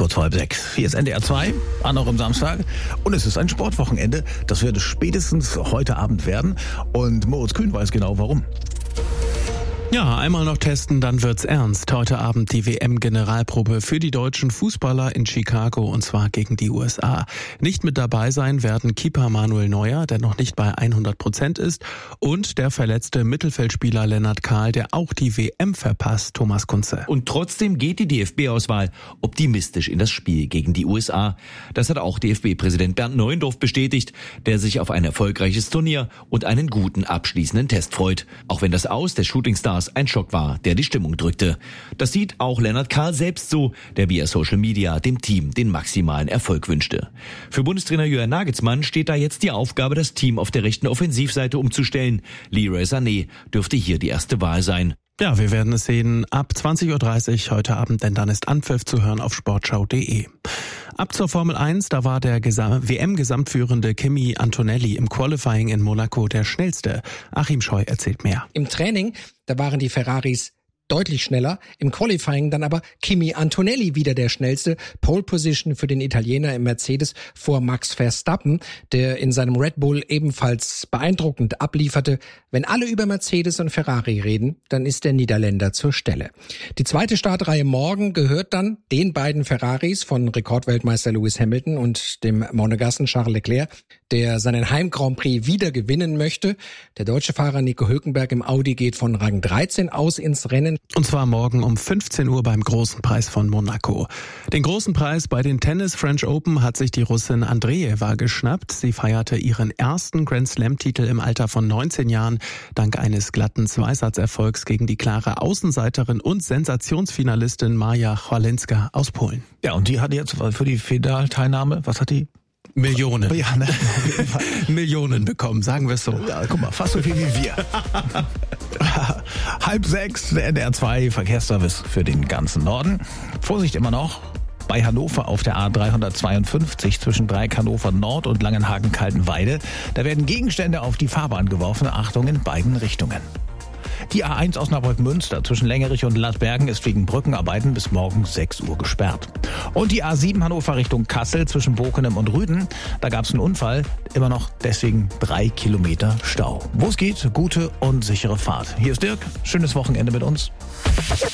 kurz vor 5:30. Hier ist NDR 2, an auch am Samstag. Und es ist ein Sportwochenende. Das wird es spätestens heute Abend werden. Und Moritz Kühn weiß genau warum. Ja, einmal noch testen, dann wird's ernst. Heute Abend die WM-Generalprobe für die deutschen Fußballer in Chicago, und zwar gegen die USA. Nicht mit dabei sein werden Keeper Manuel Neuer, der noch nicht bei 100% ist, und der verletzte Mittelfeldspieler Lennart Kahl, der auch die WM verpasst, Thomas Kunze. Und trotzdem geht die DFB-Auswahl optimistisch in das Spiel gegen die USA. Das hat auch DFB-Präsident Bernd Neuendorf bestätigt, der sich auf ein erfolgreiches Turnier und einen guten abschließenden Test freut. Auch wenn das Aus der Shootingstars ein Schock war, der die Stimmung drückte. Das sieht auch Lennart Kahl selbst so, der via Social Media dem Team den maximalen Erfolg wünschte. Für Bundestrainer Jürgen Nagelsmann steht da jetzt die Aufgabe, das Team auf der rechten Offensivseite umzustellen. Leroy Sané dürfte hier die erste Wahl sein. Ja, wir werden es sehen ab 20.30 Uhr heute Abend, denn dann ist Anpfiff zu hören auf sportschau.de. Ab zur Formel 1, da war der WM-Gesamtführende Kimi Antonelli im Qualifying in Monaco der schnellste. Achim Scheu erzählt mehr. Im Training, da waren die Ferraris deutlich schneller, im Qualifying dann aber Kimi Antonelli wieder der schnellste. Pole Position für den Italiener im Mercedes vor Max Verstappen, der in seinem Red Bull ebenfalls beeindruckend ablieferte. Wenn alle über Mercedes und Ferrari reden, dann ist der Niederländer zur Stelle. Die zweite Startreihe morgen gehört dann den beiden Ferraris von Rekordweltmeister Lewis Hamilton und dem Monegassen Charles Leclerc, der seinen Heim-Grand Prix wieder gewinnen möchte. Der deutsche Fahrer Nico Hülkenberg im Audi geht von Rang 13 aus ins Rennen. Und zwar morgen um 15 Uhr beim Großen Preis von Monaco. Den Großen Preis bei den Tennis French Open hat sich die Russin Andreeva geschnappt. Sie feierte ihren ersten Grand Slam-Titel im Alter von 19 Jahren, dank eines glatten Zweisatzerfolgs gegen die klare Außenseiterin und Sensationsfinalistin Maja Chwalinska aus Polen. Ja, und die hat jetzt für die Finalteilnahme, was hat die? Millionen. Ja, ne? Millionen bekommen, sagen wir es so. Ja, guck mal, fast so viel wie wir. 5:30, der NDR 2 Verkehrsservice für den ganzen Norden. Vorsicht immer noch bei Hannover auf der A352 zwischen Dreieck Hannover Nord und Langenhagen-Kaltenweide. Da werden Gegenstände auf die Fahrbahn geworfen. Achtung in beiden Richtungen. Die A1 Osnabrück-Münster zwischen Längerich und Lassbergen ist wegen Brückenarbeiten bis morgen 6 Uhr gesperrt. Und die A7 Hannover Richtung Kassel zwischen Bokenem und Rüden, da gab es einen Unfall, immer noch deswegen 3 Kilometer Stau. Wo es geht, gute und sichere Fahrt. Hier ist Dirk, schönes Wochenende mit uns.